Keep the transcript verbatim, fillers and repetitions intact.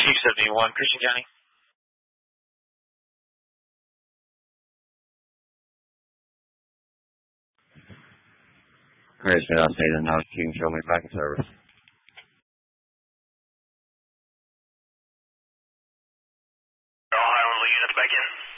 Chief seventy-one, Christian County. Great, I'll say that now. You can show me back in service. Ohio, units back in.